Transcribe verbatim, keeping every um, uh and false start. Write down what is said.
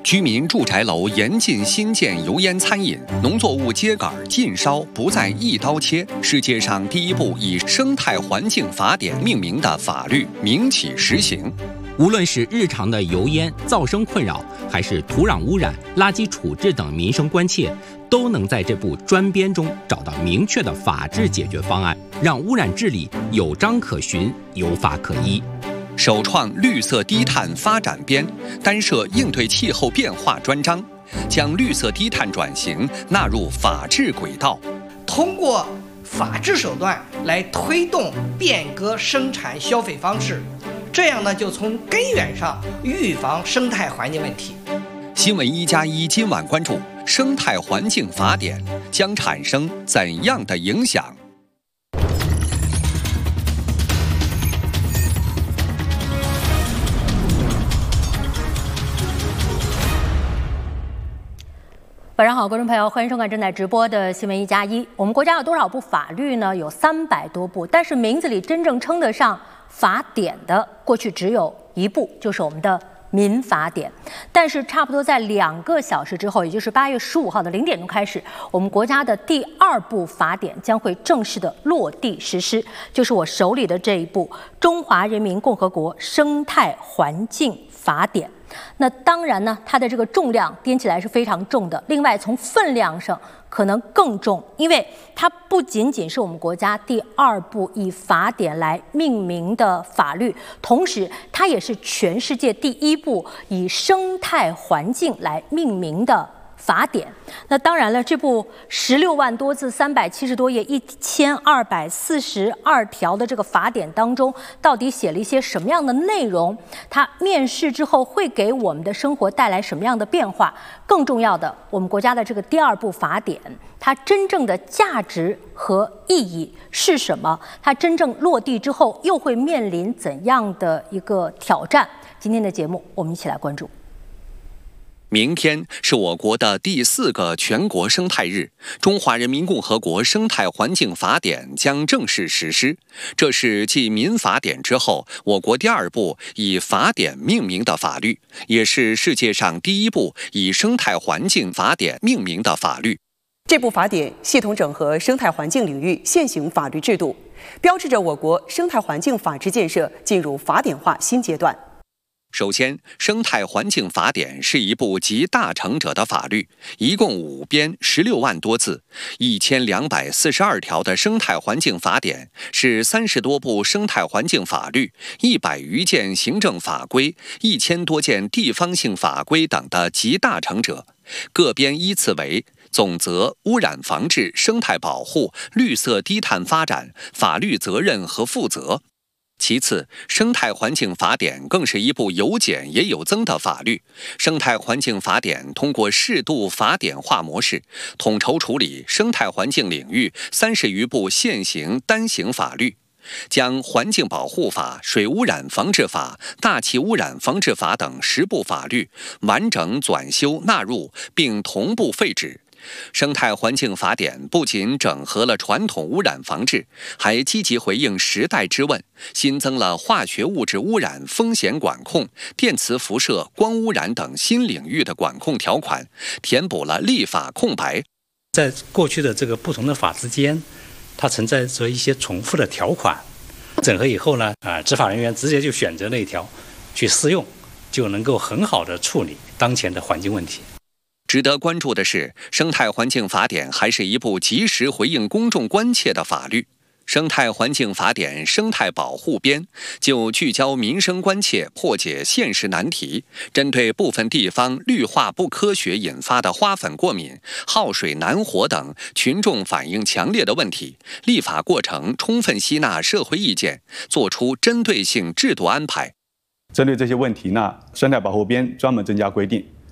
居民住宅楼严禁新建油烟餐饮，农作物秸秆禁烧，不再一刀切。世界上第一部以生态环境法典命名的法律明启实行。 无论是日常的油烟、噪声困扰，还是土壤污染、垃圾处置等民生关切，都能在这部专编中找到明确的法治解决方案，让污染治理有章可循、有法可依。 首创绿色低碳发展编，单设应对气候变化专章，将绿色低碳转型纳入法治轨道， 通过法治手段来推动变革生产消费方式，这样呢就从根源上预防生态环境问题。 新闻一加一今晚关注生态环境法典将产生怎样的影响？ 晚上好，观众朋友，欢迎收看正在直播的新闻一加一。我们国家有多少部法律呢？有三百多部，但是名字里真正称得上法典的，过去只有一部，就是我们的民法典。但是差不多在两个小时之后，也就是八月十五号的零点钟开始，我们国家的第二部法典将会正式的落地实施，就是我手里的这一部《中华人民共和国生态环境法典》。那当然呢，它的这个重量掂起来是非常重的。另外，从分量上可能更重，因为它不仅仅是我们国家第二部以法典来命名的法律，同时它也是全世界第一部以生态环境来命名的法典。那当然了，这部十六万多字、三百七十多页、一千二百四十二条的这个法典当中，到底写了一些什么样的内容？它面世之后会给我们的生活带来什么样的变化？更重要的，我们国家的这个第二部法典，它真正的价值和意义是什么？它真正落地之后，又会面临怎样的一个挑战？今天的节目，我们一起来关注。 明天是我国的第四个全国生态日，中华人民共和国生态环境法典将正式实施。这是继民法典之后，我国第二部以法典命名的法律，也是世界上第一部以生态环境法典命名的法律。 这部法典系统整合生态环境领域现行法律制度，标志着我国生态环境法治建设进入法典化新阶段。 首先，生态环境法典是一部集大成者的法律，一共五编，十六万多字，一千两百四十二条的生态环境法典是三十多部生态环境法律、一百余件行政法规、一千多件地方性法规等的集大成者。各编依次为总则、污染防治、生态保护、绿色低碳发展、法律责任和负责。其次，生态环境法典更是一部有减也有增的法律。生态环境法典通过适度法典化模式，统筹处理生态环境领域三十余部现行单行法律，将环境保护法、水污染防治法、大气污染防治法等十部法律完整纂修纳入，并同步废止。生态环境法典不仅整合了传统污染防治，还积极回应时代之问，新增了化学物质污染风险管控、电磁辐射、光污染等新领域的管控条款，填补了立法空白。 在过去的这个不同的法之间，它存在着一些重复的条款，整合以后呢，啊，执法人员直接就选择那一条去适用，就能够很好的处理当前的环境问题。 值得关注的是，生态环境法典还是一部及时回应公众关切的法律。生态环境法典生态保护编就聚焦民生关切，破解现实难题，针对部分地方绿化不科学引发的花粉过敏、耗水难活等群众反映强烈的问题，立法过程充分吸纳社会意见，做出针对性制度安排。 针对这些问题呢，生态保护编专门增加规定，